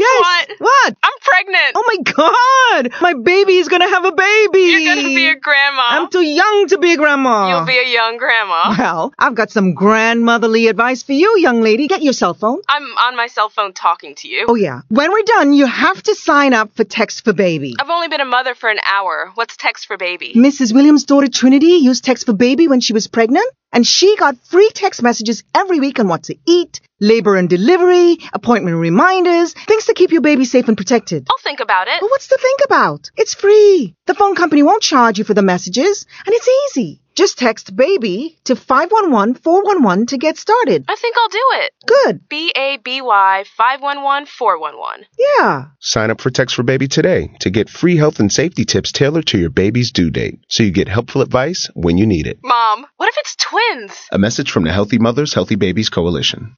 Yes. What? I'm pregnant. Oh my God! My baby is gonna have a baby! You're gonna be a grandma. I'm too young to be a grandma. You'll be a young grandma. Well, I've got some grandmotherly advice for you, young lady. Get your cell phone. I'm on my cell phone talking to you. Oh, yeah. When we're done, you have to sign up for Text for Baby. I've only been a mother for an hour. What's Text for Baby? Mrs. Williams' daughter Trinity used Text for Baby when she was pregnant, and she got free text messages every week on what to eat, labor and delivery, appointment reminders, things to keep your baby safe and protected. I'll think about it. Well, what's to think about? It's free. The phone company won't charge you for the messages, and it's easy. Just text BABY to 511-411 to get started. I think I'll do it. Good. BABY 511-411. Yeah. Sign up for Text for Baby today to get free health and safety tips tailored to your baby's due date, so you get helpful advice when you need it. Mom, what if it's twins? A message from the Healthy Mothers, Healthy Babies Coalition.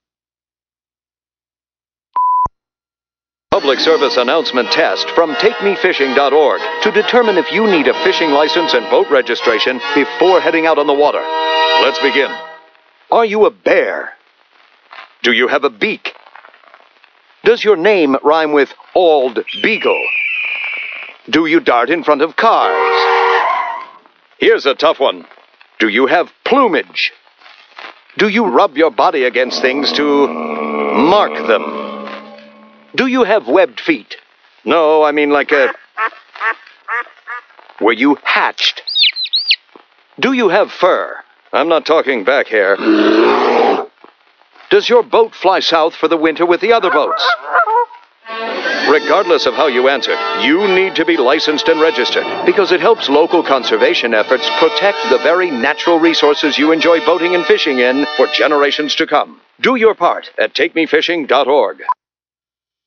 Public service announcement test from TakeMeFishing.org to determine if you need a fishing license and boat registration before heading out on the water. Let's begin. Are you a bear? Do you have a beak? Does your name rhyme with Ald Beagle? Do you dart in front of cars? Here's a tough one. Do you have plumage? Do you rub your body against things to mark them? Do you have webbed feet? No, I mean like a... Were you hatched? Do you have fur? I'm not talking back hair. Does your boat fly south for the winter with the other boats? Regardless of how you answer, you need to be licensed and registered because it helps local conservation efforts protect the very natural resources you enjoy boating and fishing in for generations to come. Do your part at TakeMeFishing.org.